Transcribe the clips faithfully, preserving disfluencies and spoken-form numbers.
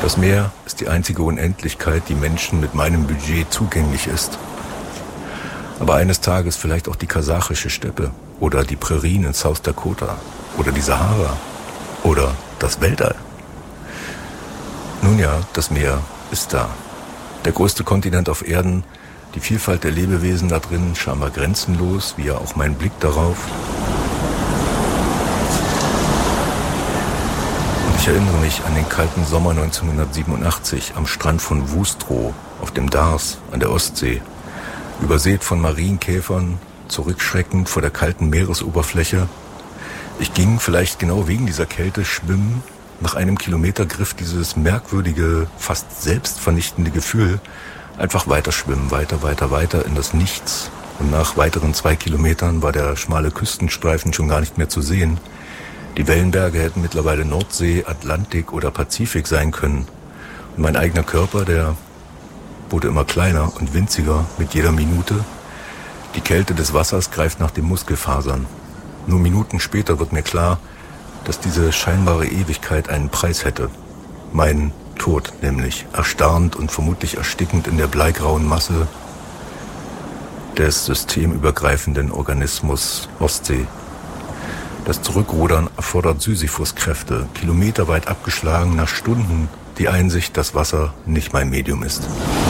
Das Meer ist die einzige Unendlichkeit, die Menschen mit meinem Budget zugänglich ist. Aber eines Tages vielleicht auch die kasachische Steppe oder die Prärien in South Dakota oder die Sahara oder das Weltall. Nun ja, das Meer ist da. Der größte Kontinent auf Erden, die Vielfalt der Lebewesen da drin, scheinbar grenzenlos, wie ja auch mein Blick darauf. Ich erinnere mich an den kalten Sommer neunzehnhundertsiebenundachtzig am Strand von Wustrow auf dem Dars an der Ostsee, übersät von Marienkäfern, zurückschreckend vor der kalten Meeresoberfläche. Ich ging vielleicht genau wegen dieser Kälte schwimmen. Nach einem Kilometer griff dieses merkwürdige, fast selbstvernichtende Gefühl einfach weiter schwimmen, weiter, weiter, weiter in das Nichts. Und nach weiteren zwei Kilometern war der schmale Küstenstreifen schon gar nicht mehr zu sehen. Die Wellenberge hätten mittlerweile Nordsee, Atlantik oder Pazifik sein können. Und mein eigener Körper, der wurde immer kleiner und winziger mit jeder Minute. Die Kälte des Wassers greift nach den Muskelfasern. Nur Minuten später wird mir klar, dass diese scheinbare Ewigkeit einen Preis hätte. Mein Tod nämlich, erstarrend und vermutlich erstickend in der bleigrauen Masse des systemübergreifenden Organismus Ostsee. Das Zurückrudern erfordert Sisyphus-Kräfte, kilometerweit abgeschlagen, nach Stunden die Einsicht, dass Wasser nicht mein Medium ist.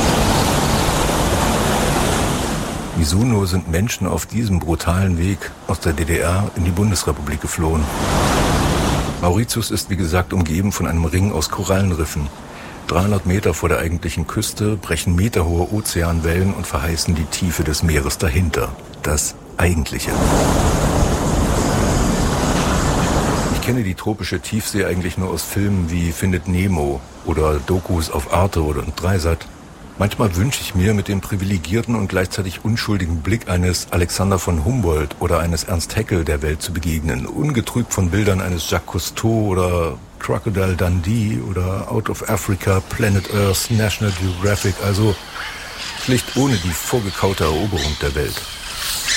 Wieso nur sind Menschen auf diesem brutalen Weg aus der D D R in die Bundesrepublik geflohen? Mauritius ist wie gesagt umgeben von einem Ring aus Korallenriffen. dreihundert Meter vor der eigentlichen Küste brechen meterhohe Ozeanwellen und verheißen die Tiefe des Meeres dahinter. Das Eigentliche. Ich kenne die tropische Tiefsee eigentlich nur aus Filmen wie Findet Nemo oder Dokus auf Arte oder Dreisat. Manchmal wünsche ich mir, mit dem privilegierten und gleichzeitig unschuldigen Blick eines Alexander von Humboldt oder eines Ernst Haeckel der Welt zu begegnen, ungetrübt von Bildern eines Jacques Cousteau oder Crocodile Dundee oder Out of Africa, Planet Earth, National Geographic, also schlicht ohne die vorgekaute Eroberung der Welt.